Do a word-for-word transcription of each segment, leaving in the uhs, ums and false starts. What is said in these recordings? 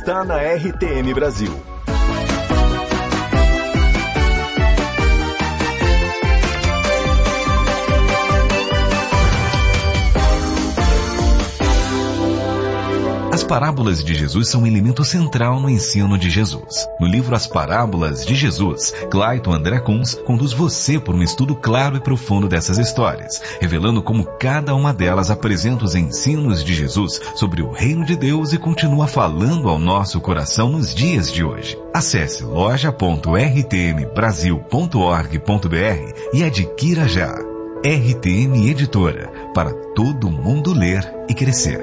está na R T M Brasil. As parábolas de Jesus são um elemento central no ensino de Jesus. No livro As Parábolas de Jesus, Clayton André Kunz conduz você por um estudo claro e profundo dessas histórias, revelando como cada uma delas apresenta os ensinos de Jesus sobre o reino de Deus e continua falando ao nosso coração nos dias de hoje. Acesse loja ponto r t m brasil ponto org ponto b r e adquira já. R T M Editora, para todo mundo ler e crescer.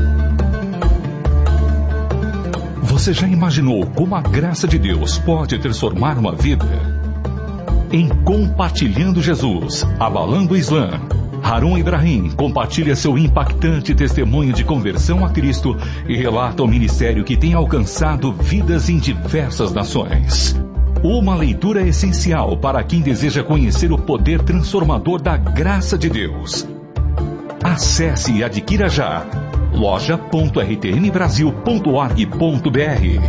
Você já imaginou como a graça de Deus pode transformar uma vida? Em Compartilhando Jesus, Abalando o Islã, Harun Ibrahim compartilha seu impactante testemunho de conversão a Cristo e relata o ministério que tem alcançado vidas em diversas nações. Uma leitura essencial para quem deseja conhecer o poder transformador da graça de Deus. Acesse e adquira já. loja ponto r t m brasil ponto org ponto b r.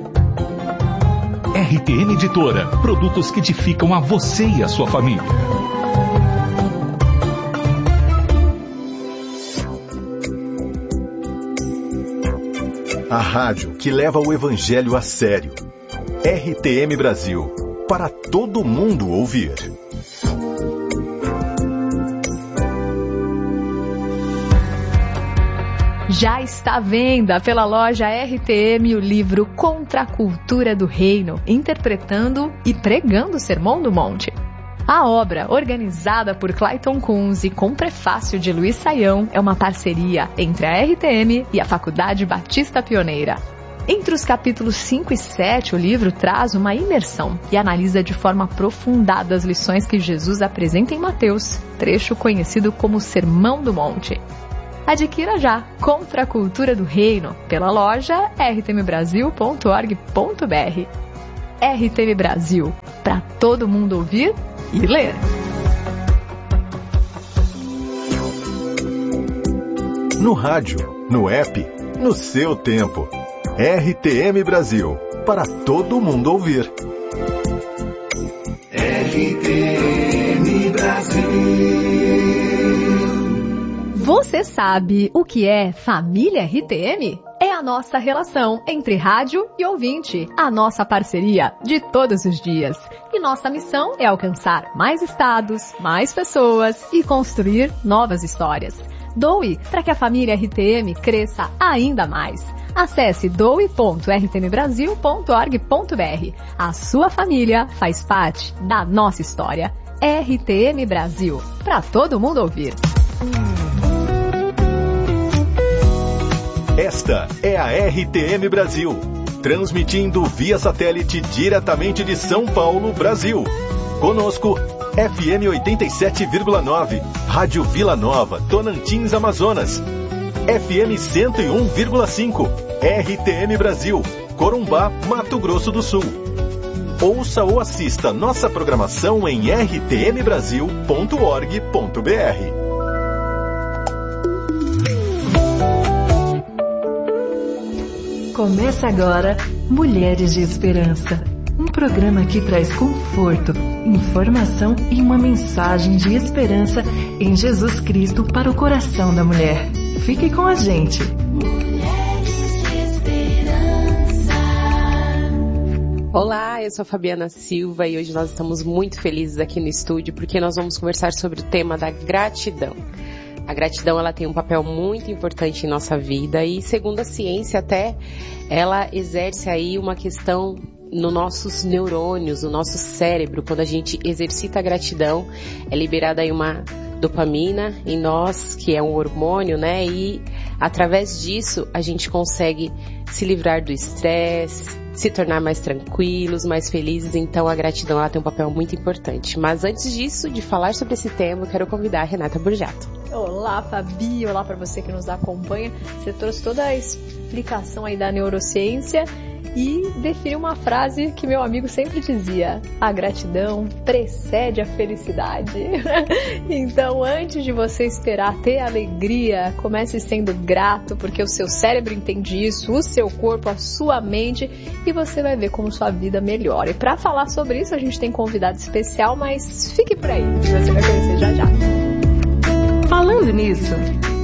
R T M Editora, produtos que edificam a você e a sua família. A rádio que leva o evangelho a sério. R T M Brasil, para todo mundo ouvir. Já está à venda pela loja R T M o livro Contra a Cultura do Reino, interpretando e pregando o Sermão do Monte. A obra, organizada por Clayton Kunz e com prefácio de Luiz Saião, é uma parceria entre a R T M e a Faculdade Batista Pioneira. Entre os capítulos cinco e sete, o livro traz uma imersão e analisa de forma aprofundada as lições que Jesus apresenta em Mateus, trecho conhecido como Sermão do Monte. Adquira já Contra a Cultura do Reino pela loja r t m brasil ponto org ponto b r. R T M Brasil, para todo mundo ouvir e ler. No rádio, no app, no seu tempo. R T M Brasil, para todo mundo ouvir. R T M Brasil. Você sabe o que é família R T M? É a nossa relação entre rádio e ouvinte, a nossa parceria de todos os dias. E nossa missão é alcançar mais estados, mais pessoas e construir novas histórias. Doe para que a família R T M cresça ainda mais. Acesse doe ponto r t m brasil ponto org ponto b r. A sua família faz parte da nossa história. R T M Brasil, para todo mundo ouvir. Esta é a R T M Brasil, transmitindo via satélite diretamente de São Paulo, Brasil. Conosco, F M oitenta e sete vírgula nove, Rádio Vila Nova, Tonantins, Amazonas. F M cento e um vírgula cinco, R T M Brasil, Corumbá, Mato Grosso do Sul. Ouça ou assista nossa programação em r t m brasil ponto org ponto b r. Começa agora Mulheres de Esperança, um programa que traz conforto, informação e uma mensagem de esperança em Jesus Cristo para o coração da mulher. Fique com a gente. Mulheres de Esperança. Olá, eu sou a Fabiana Silva e hoje nós estamos muito felizes aqui no estúdio porque nós vamos conversar sobre o tema da gratidão. A gratidão, ela tem um papel muito importante em nossa vida e, segundo a ciência até, ela exerce aí uma questão nos nossos neurônios, no nosso cérebro. Quando a gente exercita a gratidão, é liberada aí uma dopamina em nós, que é um hormônio, né? E através disso a gente consegue se livrar do estresse, se tornar mais tranquilos, mais felizes. Então a gratidão, ela tem um papel muito importante. Mas antes disso, de falar sobre esse tema, eu quero convidar a Renata Burjato. Olá, Fabi, olá para você que nos acompanha. Você trouxe toda a explicação aí da neurociência e define uma frase que meu amigo sempre dizia: a gratidão precede a felicidade. Então, antes de você esperar ter alegria, comece sendo grato, porque o seu cérebro entende isso, o seu corpo, a sua mente, e você vai ver como sua vida melhora. E para falar sobre isso, a gente tem convidado especial, mas fique por aí, que você vai conhecer já já. Falando nisso,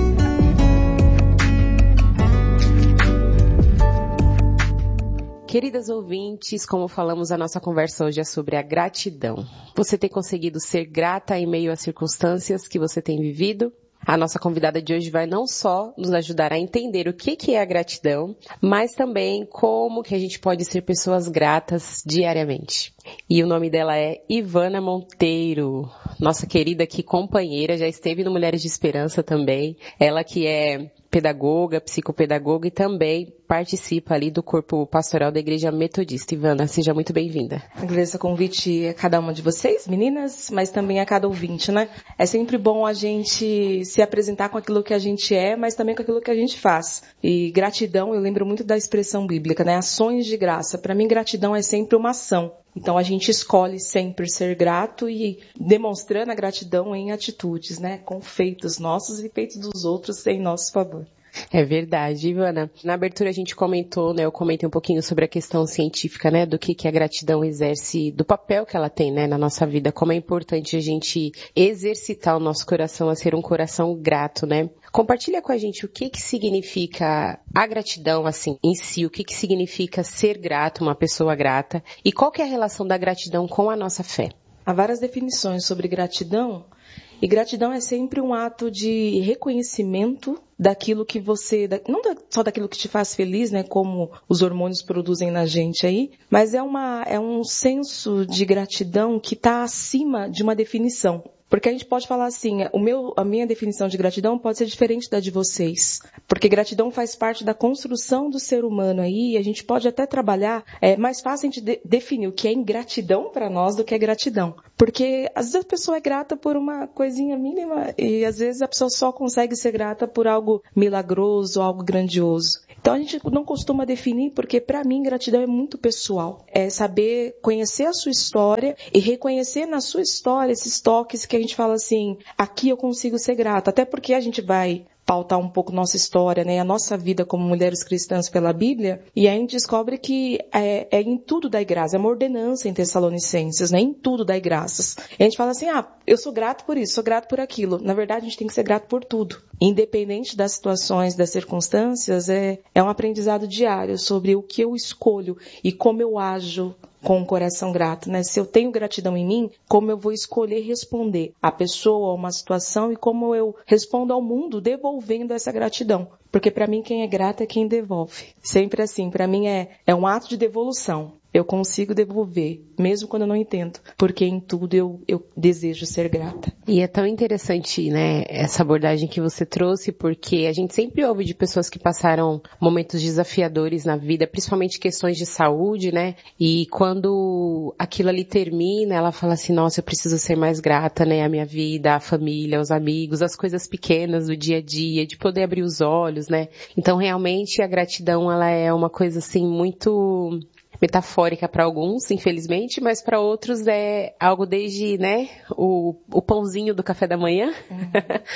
queridas ouvintes, como falamos, a nossa conversa hoje é sobre a gratidão. Você tem conseguido ser grata em meio às circunstâncias que você tem vivido? A nossa convidada de hoje vai não só nos ajudar a entender o que que é a gratidão, mas também como que a gente pode ser pessoas gratas diariamente. E o nome dela é Ivana Monteiro, nossa querida aqui companheira, já esteve no Mulheres de Esperança também. Ela que é pedagoga, psicopedagoga e também participa ali do corpo pastoral da Igreja Metodista. Ivana, seja muito bem-vinda. Agradeço o convite a cada uma de vocês, meninas, mas também a cada ouvinte, né? É sempre bom a gente se apresentar com aquilo que a gente é, mas também com aquilo que a gente faz. E gratidão, eu lembro muito da expressão bíblica, né? Ações de graça. Para mim, gratidão é sempre uma ação. Então, a gente escolhe sempre ser grato e demonstrando a gratidão em atitudes, né? Com feitos nossos e feitos dos outros em nosso favor. É verdade, Ivana. Na abertura a gente comentou, né, eu comentei um pouquinho sobre a questão científica, né, do que, que a gratidão exerce, do papel que ela tem, né, na nossa vida, como é importante a gente exercitar o nosso coração a ser um coração grato, né. Compartilha com a gente o que que significa a gratidão, assim, em si, o que que significa ser grato, uma pessoa grata, e qual que é a relação da gratidão com a nossa fé. Há várias definições sobre gratidão, e gratidão é sempre um ato de reconhecimento daquilo que você, não só daquilo que te faz feliz, né, como os hormônios produzem na gente aí, mas é uma, é um senso de gratidão que está acima de uma definição. Porque a gente pode falar assim, o meu, a minha definição de gratidão pode ser diferente da de vocês. Porque gratidão faz parte da construção do ser humano aí, e a gente pode até trabalhar, é mais fácil a gente de, definir o que é ingratidão para nós do que é gratidão. Porque às vezes a pessoa é grata por uma coisinha mínima, e às vezes a pessoa só consegue ser grata por algo milagroso, algo grandioso. Então a gente não costuma definir, porque para mim gratidão é muito pessoal. É saber conhecer a sua história e reconhecer na sua história esses toques que a gente fala assim, aqui eu consigo ser grata. Até porque a gente vai pautar um pouco nossa história, né, a nossa vida como mulheres cristãs pela Bíblia, e aí a gente descobre que é, é em tudo dai graça, é uma ordenança em Tessalonicenses, né, em tudo dai graças. E a gente fala assim, ah, eu sou grato por isso, sou grato por aquilo. Na verdade, a gente tem que ser grato por tudo. Independente das situações, das circunstâncias, é, é um aprendizado diário sobre o que eu escolho e como eu ajo com o coração grato, né? Se eu tenho gratidão em mim, como eu vou escolher responder à pessoa, a uma situação, e como eu respondo ao mundo devolvendo essa gratidão. Porque para mim quem é grato é quem devolve. Sempre assim, para mim é, é um ato de devolução. Eu consigo devolver, mesmo quando eu não entendo, porque em tudo eu, eu desejo ser grata. E é tão interessante, né, essa abordagem que você trouxe, porque a gente sempre ouve de pessoas que passaram momentos desafiadores na vida, principalmente questões de saúde, né, e quando aquilo ali termina, ela fala assim, nossa, eu preciso ser mais grata, né, à minha vida, à família, aos amigos, às coisas pequenas do dia a dia, de poder abrir os olhos, né. Então, realmente, a gratidão, ela é uma coisa, assim, muito metafórica para alguns, infelizmente, mas para outros é algo desde, né, o, o pãozinho do café da manhã, uhum.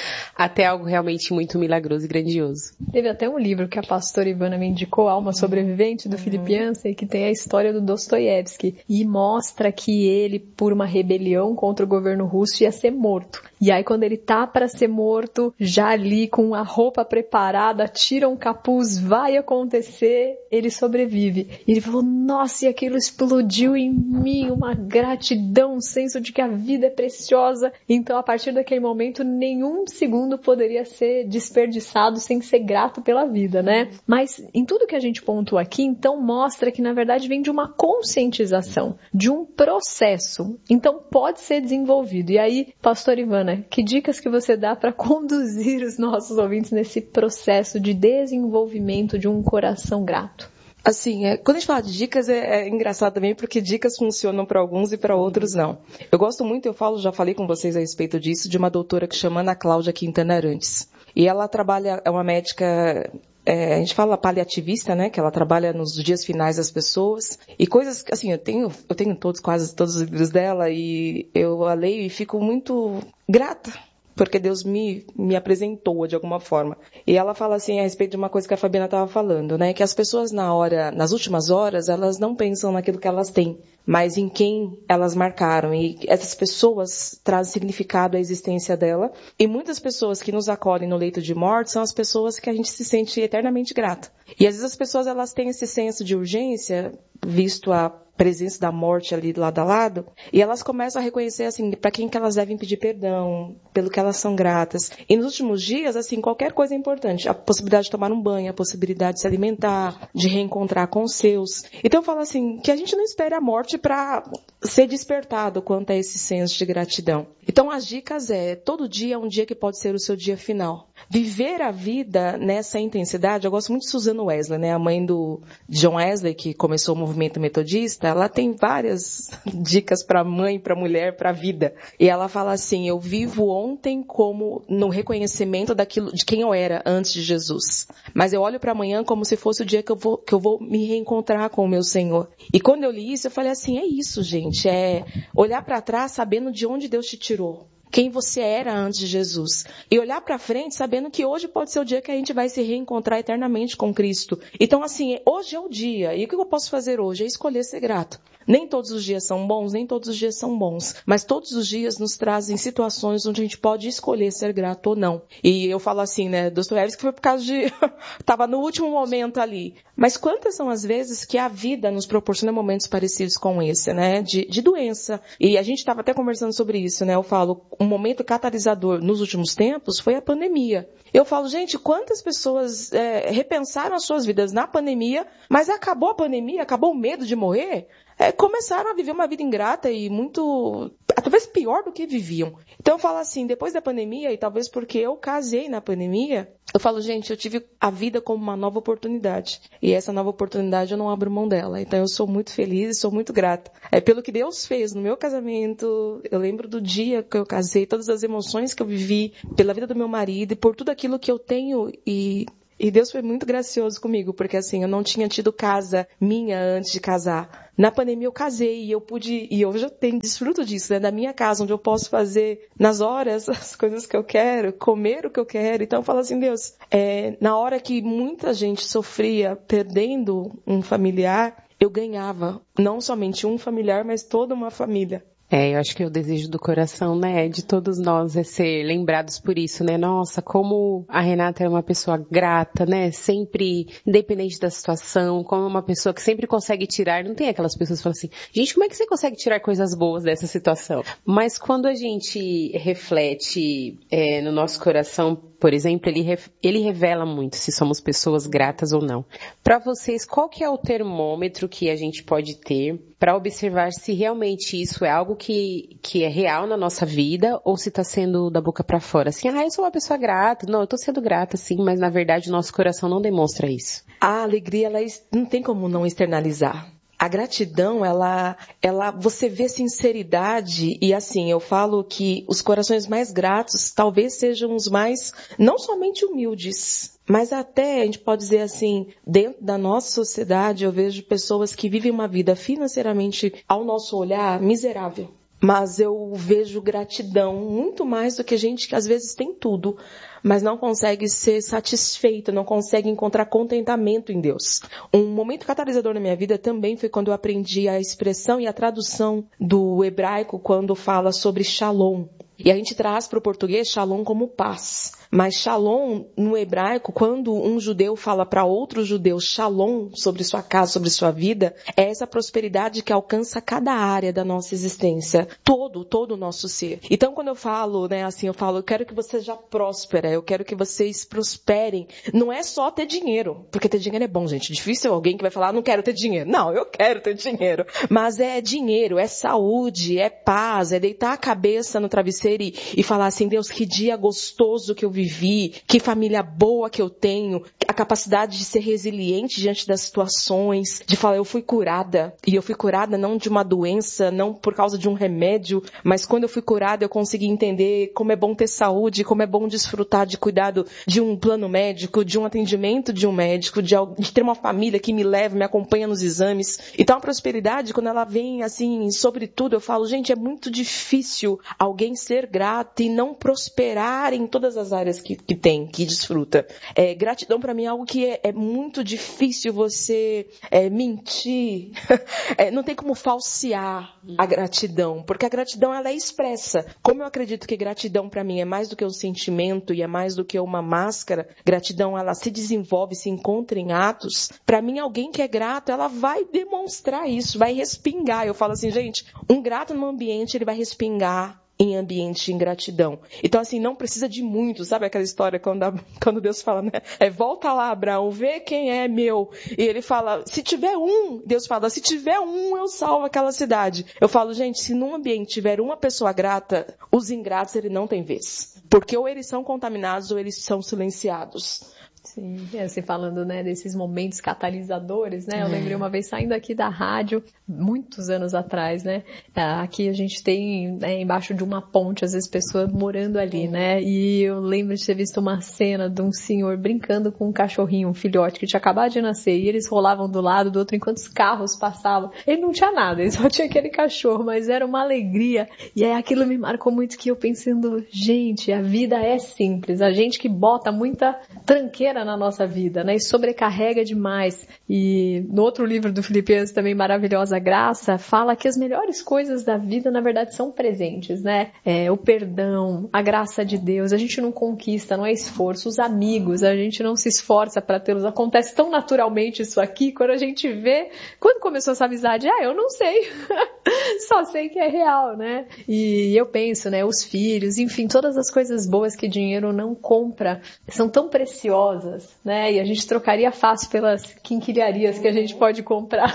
até algo realmente muito milagroso e grandioso. Teve até um livro que a pastora Ivana me indicou, Alma Sobrevivente, do uhum. Philip Yancey, que tem a história do Dostoiévski, e mostra que ele, por uma rebelião contra o governo russo, ia ser morto. E aí, quando ele tá para ser morto, já ali com a roupa preparada, tira um capuz, vai acontecer, ele sobrevive. E ele falou, nossa, e aquilo explodiu em mim, uma gratidão, um senso de que a vida é preciosa. Então, a partir daquele momento, nenhum segundo poderia ser desperdiçado sem ser grato pela vida, né? Mas, em tudo que a gente pontua aqui, então, mostra que, na verdade, vem de uma conscientização, de um processo. Então, pode ser desenvolvido. E aí, pastor Ivana, que dicas que você dá para conduzir os nossos ouvintes nesse processo de desenvolvimento de um coração grato? Assim, é, quando a gente fala de dicas, é, é engraçado também, porque dicas funcionam para alguns e para outros não. Eu gosto muito, eu falo, já falei com vocês a respeito disso, de uma doutora que chama Ana Cláudia Quintana Arantes. E ela trabalha, é uma médica é, a gente fala paliativista, né? Que ela trabalha nos dias finais das pessoas. E coisas, assim, eu tenho, eu tenho todos, quase todos os livros dela e eu a leio e fico muito grata. Porque Deus me, me apresentou de alguma forma. E ela fala assim a respeito de uma coisa que a Fabiana estava falando, né? Que as pessoas na hora, nas últimas horas, elas não pensam naquilo que elas têm, mas em quem elas marcaram. E essas pessoas trazem significado à existência dela. E muitas pessoas que nos acolhem no leito de morte são as pessoas que a gente se sente eternamente grata. E às vezes as pessoas elas têm esse senso de urgência, visto a presença da morte ali lado a lado, e elas começam a reconhecer, assim, para quem que elas devem pedir perdão, pelo que elas são gratas. E nos últimos dias, assim, qualquer coisa é importante. A possibilidade de tomar um banho, a possibilidade de se alimentar, de reencontrar com os seus. Então eu falo assim, que a gente não espere a morte para ser despertado quanto a esse senso de gratidão. Então as dicas é, todo dia é um dia que pode ser o seu dia final. Viver a vida nessa intensidade, eu gosto muito de Susan Wesley, né, a mãe do John Wesley, que começou o movimento metodista, ela tem várias dicas para mãe, para mulher, para a vida. E ela fala assim, eu vivo ontem como no reconhecimento daquilo, de quem eu era antes de Jesus. Mas eu olho para amanhã como se fosse o dia que eu vou, que eu vou me reencontrar com o meu Senhor. E quando eu li isso, eu falei assim, é isso, gente, é olhar para trás sabendo de onde Deus te tirou. Quem você era antes de Jesus. E olhar para frente sabendo que hoje pode ser o dia que a gente vai se reencontrar eternamente com Cristo. Então, assim, hoje é o dia. E o que eu posso fazer hoje? É escolher ser grato. Nem todos os dias são bons, nem todos os dias são bons. Mas todos os dias nos trazem situações onde a gente pode escolher ser grato ou não. E eu falo assim, né, Dostoiévski foi por causa de... Tava no último momento ali. Mas quantas são as vezes que a vida nos proporciona momentos parecidos com esse, né? De, de doença. E a gente estava até conversando sobre isso, né? Eu falo, um momento catalisador nos últimos tempos foi a pandemia. Eu falo, gente, quantas pessoas é, repensaram as suas vidas na pandemia, mas acabou a pandemia, acabou o medo de morrer, é, começaram a viver uma vida ingrata e muito, talvez pior do que viviam. Então eu falo assim, depois da pandemia, e talvez porque eu casei na pandemia, eu falo, gente, eu tive a vida como uma nova oportunidade. E essa nova oportunidade eu não abro mão dela. Então eu sou muito feliz e sou muito grata. É pelo que Deus fez no meu casamento. Eu lembro do dia que eu casei, todas as emoções que eu vivi, pela vida do meu marido e por tudo aquilo que eu tenho e... E Deus foi muito gracioso comigo, porque assim, eu não tinha tido casa minha antes de casar. Na pandemia eu casei e eu pude, e hoje eu tenho desfruto disso, né? Da minha casa, onde eu posso fazer nas horas as coisas que eu quero, comer o que eu quero. Então eu falo assim, Deus, é, na hora que muita gente sofria perdendo um familiar, eu ganhava não somente um familiar, mas toda uma família. É, eu acho que o desejo do coração, né, de todos nós é ser lembrados por isso, né? Nossa, como a Renata é uma pessoa grata, né? Sempre, independente da situação, como uma pessoa que sempre consegue tirar, não tem aquelas pessoas que falam assim, gente, como é que você consegue tirar coisas boas dessa situação? Mas quando a gente reflete é, no nosso coração, por exemplo, ele, ele revela muito se somos pessoas gratas ou não. Para vocês, qual que é o termômetro que a gente pode ter para observar se realmente isso é algo que, que é real na nossa vida ou se está sendo da boca para fora? Assim, ah, eu sou uma pessoa grata. Não, eu estou sendo grata, sim, mas na verdade o nosso coração não demonstra isso. A alegria, ela não tem como não externalizar. A gratidão, ela, ela, você vê sinceridade e assim, eu falo que os corações mais gratos talvez sejam os mais, não somente humildes, mas até, a gente pode dizer assim, dentro da nossa sociedade eu vejo pessoas que vivem uma vida financeiramente, ao nosso olhar, miserável. Mas eu vejo gratidão muito mais do que gente que às vezes tem tudo, mas não consegue ser satisfeito, não consegue encontrar contentamento em Deus. Um momento catalisador na minha vida também foi quando eu aprendi a expressão e a tradução do hebraico quando fala sobre shalom. E a gente traz para o português shalom como paz. Mas shalom, no hebraico, quando um judeu fala para outro judeu shalom sobre sua casa, sobre sua vida, é essa prosperidade que alcança cada área da nossa existência. Todo, todo o nosso ser. Então, quando eu falo, né, assim, eu falo, eu quero que você seja próspera, eu quero que vocês prosperem. Não é só ter dinheiro, porque ter dinheiro é bom, gente. Difícil alguém que vai falar, não quero ter dinheiro. Não, eu quero ter dinheiro. Mas é dinheiro, é saúde, é paz, é deitar a cabeça no travesseiro e, e falar assim, Deus, que dia gostoso que eu vivi, que família boa que eu tenho, a capacidade de ser resiliente diante das situações, de falar, eu fui curada, e eu fui curada não de uma doença, não por causa de um remédio, mas quando eu fui curada eu consegui entender como é bom ter saúde, como é bom desfrutar de cuidado de um plano médico, de um atendimento de um médico, de, de ter uma família que me leva, me acompanha nos exames. Então a prosperidade, quando ela vem assim, sobretudo, eu falo, gente, é muito difícil alguém ser grato e não prosperar em todas as áreas que, que tem, que desfruta. É, gratidão para mim é algo que é, é muito difícil você é, mentir, é, não tem como falsear a gratidão, porque a gratidão ela é expressa. Como eu acredito que gratidão para mim é mais do que um sentimento e é mais do que uma máscara, gratidão ela se desenvolve, se encontra em atos. Para mim, alguém que é grato, ela vai demonstrar isso, vai respingar. Eu falo assim, gente, um grato no ambiente, ele vai respingar em ambiente de ingratidão. Então, assim, não precisa de muito, sabe aquela história quando, a, quando Deus fala, né? É, volta lá, Abraão, vê quem é meu. E ele fala, se tiver um, Deus fala, se tiver um, eu salvo aquela cidade. Eu falo, gente, se num ambiente tiver uma pessoa grata, os ingratos, ele não tem vez. Porque ou eles são contaminados ou eles são silenciados. Sim, é, você falando, né, desses momentos catalisadores, né, eu lembrei uma vez saindo aqui da rádio, muitos anos atrás, né, aqui a gente tem, né, embaixo de uma ponte, às vezes pessoas morando ali, né, e eu lembro de ter visto uma cena de um senhor brincando com um cachorrinho, um filhote que tinha acabado de nascer, e eles rolavam do lado do outro enquanto os carros passavam, ele não tinha nada, ele só tinha aquele cachorro, mas era uma alegria, e aí aquilo me marcou muito, que eu pensando, gente, a vida é simples, a gente que bota muita tranqueira na nossa vida, né, e sobrecarrega demais. E no outro livro do Filipenses também, Maravilhosa Graça, fala que as melhores coisas da vida, na verdade, são presentes, né, é, o perdão, a graça de Deus, a gente não conquista, não é esforço, os amigos, a gente não se esforça para tê-los, acontece tão naturalmente isso aqui, quando a gente vê, quando começou essa amizade, ah, eu não sei, só sei que é real, né, e eu penso, né, os filhos, enfim, todas as coisas boas que dinheiro não compra, são tão preciosas, né? E a gente trocaria fácil pelas quinquilharias que a gente pode comprar.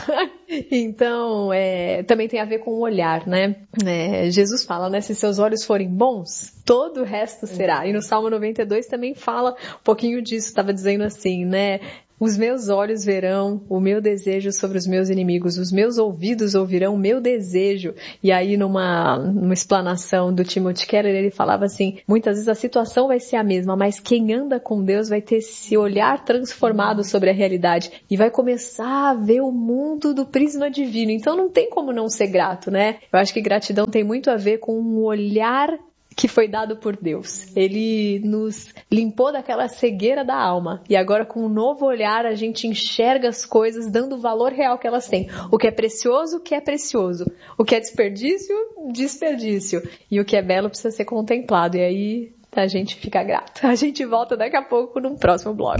Então, é, também tem a ver com o olhar, né? É, Jesus fala, né? Se seus olhos forem bons, todo o resto será. E no Salmo noventa e dois também fala um pouquinho disso, estava dizendo assim, né? Os meus olhos verão o meu desejo sobre os meus inimigos, os meus ouvidos ouvirão o meu desejo. E aí numa, numa explanação do Timothy Keller, ele falava assim, muitas vezes a situação vai ser a mesma, mas quem anda com Deus vai ter esse olhar transformado sobre a realidade e vai começar a ver o mundo do prisma divino. Então não tem como não ser grato, né? Eu acho que gratidão tem muito a ver com um olhar que foi dado por Deus. Ele nos limpou daquela cegueira da alma. E agora, com um novo olhar, a gente enxerga as coisas dando o valor real que elas têm. O que é precioso, o que é precioso. O que é desperdício, desperdício. E o que é belo precisa ser contemplado. E aí, a gente fica grato. A gente volta daqui a pouco no próximo bloco.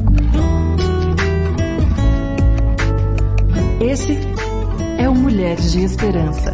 Esse é o Mulheres de Esperança.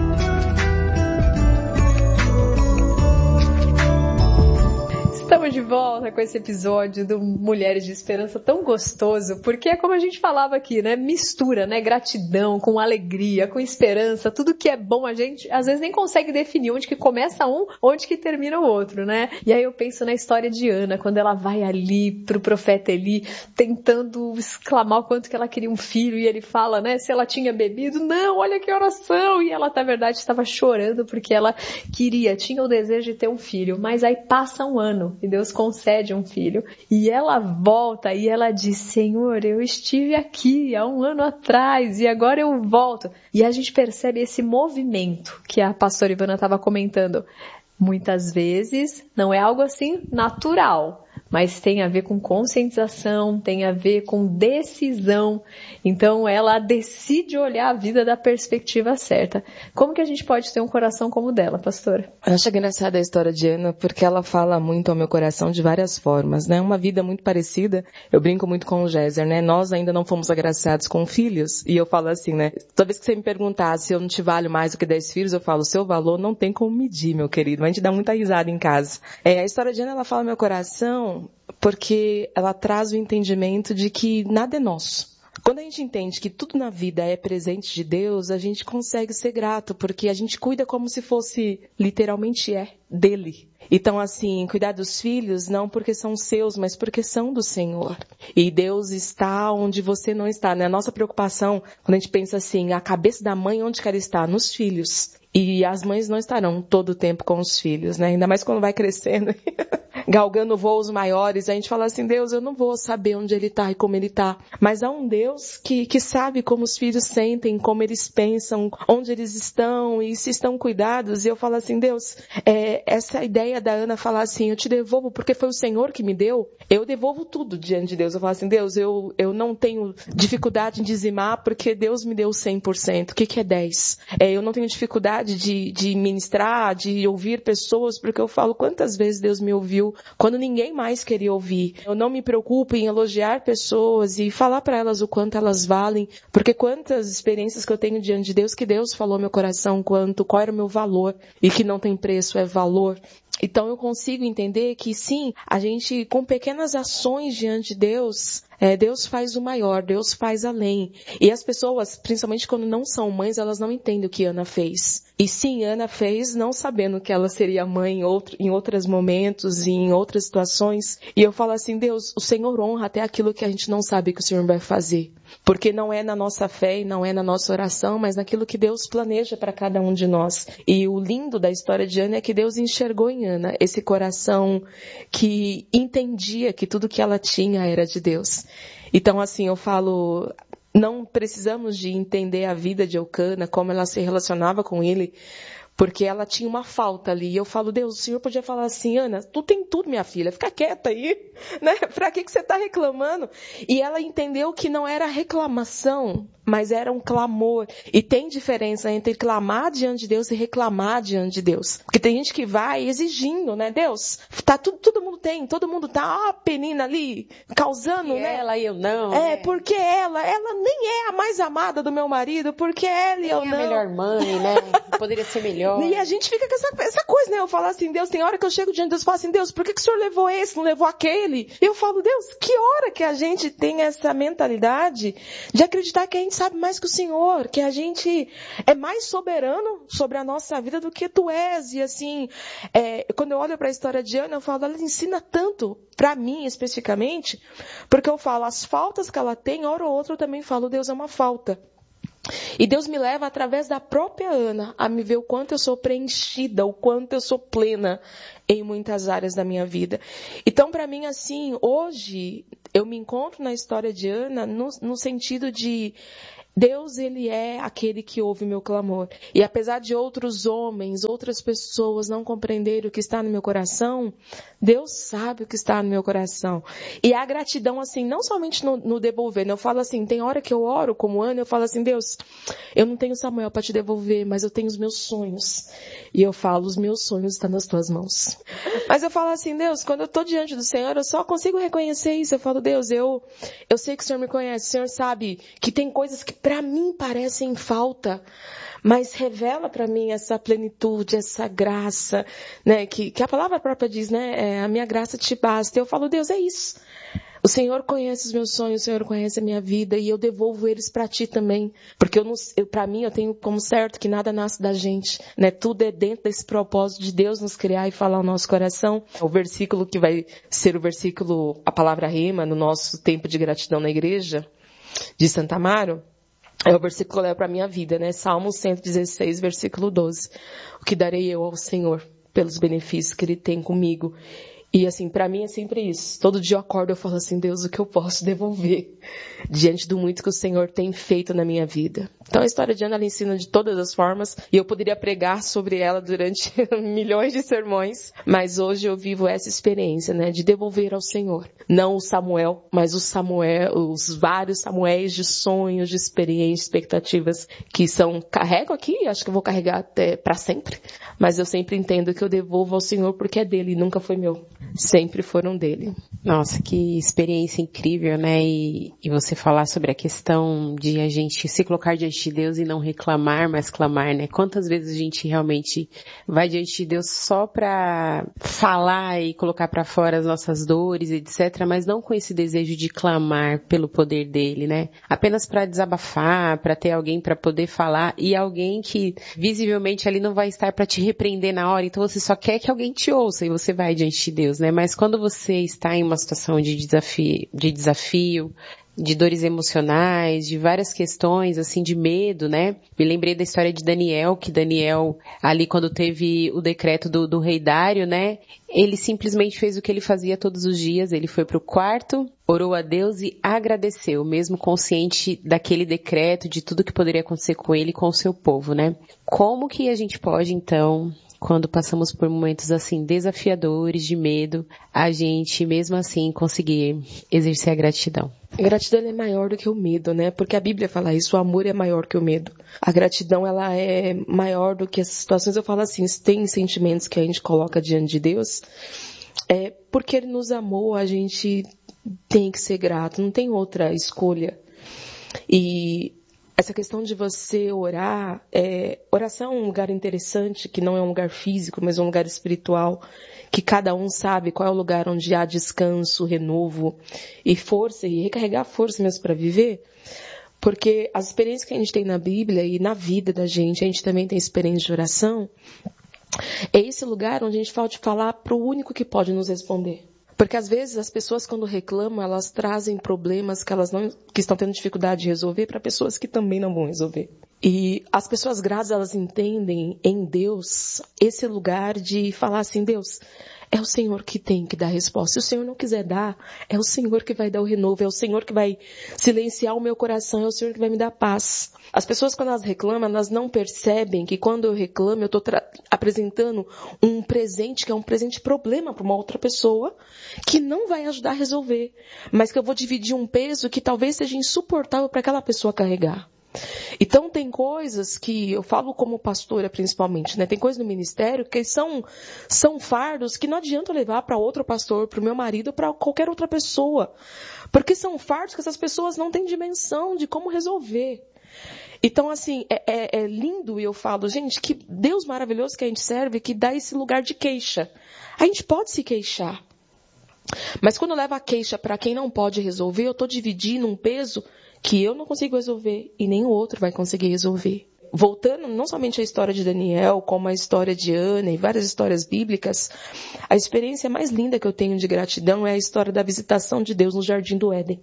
Estamos de volta com esse episódio do Mulheres de Esperança tão gostoso, porque é como a gente falava aqui, né? Mistura, né? Gratidão com alegria, com esperança, tudo que é bom a gente às vezes nem consegue definir onde que começa um, onde que termina o outro, né? E aí eu penso na história de Ana, quando ela vai ali pro profeta Eli, tentando exclamar o quanto que ela queria um filho, e ele fala, né? Se ela tinha bebido, não, olha que oração! E ela, na verdade, estava chorando porque ela queria, tinha o desejo de ter um filho, mas aí passa um ano, e Deus concede um filho, e ela volta e ela diz, Senhor, eu estive aqui há um ano atrás e agora eu volto. E a gente percebe esse movimento que a pastora Ivana estava comentando. Muitas vezes não é algo assim natural, mas tem a ver com conscientização, tem a ver com decisão. Então ela decide olhar a vida da perspectiva certa. Como que a gente pode ter um coração como o dela, pastora? Eu acho engraçada a história de Ana, porque ela fala muito ao meu coração de várias formas, né? Uma vida muito parecida, eu brinco muito com o Géser, né? Nós ainda não fomos agraciados com filhos, e eu falo assim, né? Toda vez que você me perguntar se eu não te valho mais do que dez filhos, eu falo, o seu valor não tem como medir, meu querido. A gente dá muita risada em casa. É, a história de Ana, ela fala ao meu coração porque ela traz o entendimento de que nada é nosso. Quando a gente entende que tudo na vida é presente de Deus, a gente consegue ser grato, porque a gente cuida como se fosse, literalmente é, dele. Então, assim, cuidar dos filhos, não porque são seus, mas porque são do Senhor. E Deus está onde você não está, né? A nossa preocupação, quando a gente pensa assim, a cabeça da mãe, onde que ela está? Nos filhos. E as mães não estarão todo o tempo com os filhos, né? Ainda mais quando vai crescendo, galgando voos maiores, a gente fala assim, Deus, eu não vou saber onde ele está e como ele está. Mas há um Deus que, que sabe como os filhos sentem, como eles pensam, onde eles estão e se estão cuidados. E eu falo assim, Deus, é, essa ideia da Ana falar assim, eu te devolvo porque foi o Senhor que me deu, eu devolvo tudo diante de Deus. Eu falo assim, Deus, eu, eu não tenho dificuldade em dizimar porque Deus me deu cem por cento. O que, que é dez? É, eu não tenho dificuldade de, de ministrar, de ouvir pessoas, porque eu falo quantas vezes Deus me ouviu quando ninguém mais queria ouvir. Eu não me preocupo em elogiar pessoas e falar para elas o quanto elas valem, porque quantas experiências que eu tenho diante de Deus, que Deus falou ao meu coração quanto, qual era o meu valor, e que não tem preço, é valor. Então eu consigo entender que sim, a gente com pequenas ações diante de Deus, é, Deus faz o maior, Deus faz além. E as pessoas, principalmente quando não são mães, elas não entendem o que Ana fez. E sim, Ana fez não sabendo que ela seria mãe em, outro, em outros momentos e em outras situações. E eu falo assim, Deus, o Senhor honra até aquilo que a gente não sabe que o Senhor vai fazer. Porque não é na nossa fé e não é na nossa oração, mas naquilo que Deus planeja para cada um de nós. E o lindo da história de Ana é que Deus enxergou em Ana esse coração que entendia que tudo que ela tinha era de Deus. Então, assim, eu falo, não precisamos de entender a vida de Eucana, como ela se relacionava com ele, porque ela tinha uma falta ali. E eu falo, Deus, o Senhor podia falar assim, Ana, tu tem tudo, minha filha, fica quieta aí, né? Pra que que você tá reclamando? E ela entendeu que não era reclamação, mas era um clamor. E tem diferença entre clamar diante de Deus e reclamar diante de Deus. Porque tem gente que vai exigindo, né? Deus, tá tudo, todo mundo tem, todo mundo tá, ó, a Penina ali, causando, e né? Ela e eu não. É, né? porque ela, ela nem é a mais amada do meu marido, porque ela e eu Nem não. é a melhor mãe, né? Poderia ser melhor. E a gente fica com essa, essa coisa, né? Eu falo assim, Deus, tem hora que eu chego diante de Deus e falo assim, Deus, por que, que o Senhor levou esse, não levou aquele? E eu falo, Deus, que hora que a gente tem essa mentalidade de acreditar que a gente sabe mais que o Senhor, que a gente é mais soberano sobre a nossa vida do que tu és. E assim, é, quando eu olho para a história de Ana, eu falo, ela ensina tanto, para mim especificamente, porque eu falo, as faltas que ela tem, hora ou outra eu também falo, Deus, é uma falta. E Deus me leva, através da própria Ana, a me ver o quanto eu sou preenchida, o quanto eu sou plena em muitas áreas da minha vida. Então, para mim, assim, hoje, eu me encontro na história de Ana no, no sentido de Deus, ele é aquele que ouve meu clamor. E apesar de outros homens, outras pessoas não compreenderem o que está no meu coração, Deus sabe o que está no meu coração. E a gratidão, assim, não somente no, no devolver, né? Eu falo assim, tem hora que eu oro como Ana, eu falo assim, Deus, eu não tenho Samuel para te devolver, mas eu tenho os meus sonhos. E eu falo, os meus sonhos estão nas tuas mãos. Mas eu falo assim, Deus, quando eu estou diante do Senhor, eu só consigo reconhecer isso. Eu falo, Deus, eu, eu sei que o Senhor me conhece, o Senhor sabe que tem coisas que para mim parecem falta, mas revela para mim essa plenitude, essa graça, né? Que, que a palavra própria diz, né? É, a minha graça te basta. Eu falo, Deus, é isso. O Senhor conhece os meus sonhos, o Senhor conhece a minha vida e eu devolvo eles para ti também. Porque eu não, eu, para mim eu tenho como certo que nada nasce da gente, né? Tudo é dentro desse propósito de Deus nos criar e falar ao nosso coração. O versículo que vai ser o versículo, a palavra rema no nosso tempo de gratidão na igreja de Santa Amaro, é o versículo que leva para a minha vida, né? Salmo cento e dezesseis, versículo doze. O que darei eu ao Senhor pelos benefícios que Ele tem comigo? E assim, para mim é sempre isso. Todo dia eu acordo e eu falo assim, Deus, o que eu posso devolver diante do muito que o Senhor tem feito na minha vida? Então a história de Ana, ela ensina de todas as formas. E eu poderia pregar sobre ela durante milhões de sermões. Mas hoje eu vivo essa experiência, né? De devolver ao Senhor. Não o Samuel, mas o Samuel, os vários Samuéis de sonhos, de experiências, expectativas que são, carrego aqui, acho que eu vou carregar até para sempre. Mas eu sempre entendo que eu devolvo ao Senhor porque é dele e nunca foi meu. sempre foram dele. Nossa, que experiência incrível, né? E, e você falar sobre a questão de a gente se colocar diante de Deus e não reclamar, mas clamar, né? Quantas vezes a gente realmente vai diante de Deus só pra falar e colocar pra fora as nossas dores, etcétera, mas não com esse desejo de clamar pelo poder dele, né? Apenas pra desabafar, pra ter alguém pra poder falar e alguém que visivelmente ali não vai estar pra te repreender na hora, então você só quer que alguém te ouça e você vai diante de Deus, né? Mas quando você está em uma situação de desafio, de desafio, de dores emocionais, de várias questões, assim, de medo, né? Me lembrei da história de Daniel, que Daniel, ali quando teve o decreto do, do rei Dário, né? Ele simplesmente fez o que ele fazia todos os dias, ele foi pro quarto, orou a Deus e agradeceu, mesmo consciente daquele decreto, de tudo que poderia acontecer com ele e com o seu povo, né? Como que a gente pode, então, quando passamos por momentos assim desafiadores, de medo, a gente mesmo assim conseguir exercer a gratidão? A gratidão é maior do que o medo, né? Porque a Bíblia fala isso, o amor é maior que o medo. A gratidão, ela é maior do que essas situações. Eu falo assim, tem sentimentos que a gente coloca diante de Deus, é porque Ele nos amou, a gente tem que ser grato, não tem outra escolha. E essa questão de você orar, é, oração é um lugar interessante, que não é um lugar físico, mas é um lugar espiritual, que cada um sabe qual é o lugar onde há descanso, renovo e força, e recarregar força mesmo para viver. Porque as experiências que a gente tem na Bíblia e na vida da gente, a gente também tem experiência de oração, é esse lugar onde a gente pode falar para o único que pode nos responder. Porque às vezes as pessoas quando reclamam, elas trazem problemas que elas não, que estão tendo dificuldade de resolver para pessoas que também não vão resolver. E as pessoas gratas, elas entendem em Deus esse lugar de falar assim, Deus, é o Senhor que tem que dar a resposta. Se o Senhor não quiser dar, é o Senhor que vai dar o renovo, é o Senhor que vai silenciar o meu coração, é o Senhor que vai me dar paz. As pessoas quando elas reclamam, elas não percebem que quando eu reclamo, eu estou apresentando um presente que é um presente problema para uma outra pessoa que não vai ajudar a resolver, mas que eu vou dividir um peso que talvez seja insuportável para aquela pessoa carregar. Então tem coisas que, eu falo como pastora principalmente, né? Tem coisas no ministério que são, são fardos que não adianta levar para outro pastor, para o meu marido, para qualquer outra pessoa. Porque são fardos que essas pessoas não têm dimensão de como resolver. Então, assim, é, é, é lindo, e eu falo, gente, que Deus maravilhoso que a gente serve, que dá esse lugar de queixa. A gente pode se queixar. Mas quando leva a queixa para quem não pode resolver, eu estou dividindo um peso que eu não consigo resolver e nem o outro vai conseguir resolver. Voltando não somente à história de Daniel, como a história de Ana e várias histórias bíblicas, a experiência mais linda que eu tenho de gratidão é a história da visitação de Deus no Jardim do Éden.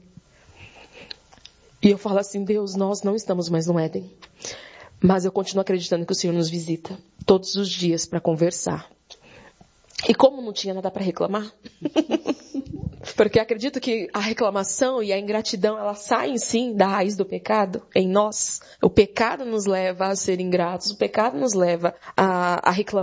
E eu falo assim, Deus, nós não estamos mais no Éden, mas eu continuo acreditando que o Senhor nos visita todos os dias para conversar. E como não tinha nada para reclamar, porque acredito que a reclamação e a ingratidão, elas saem sim da raiz do pecado em nós. O pecado nos leva a ser ingratos, o pecado nos leva a, a reclamar.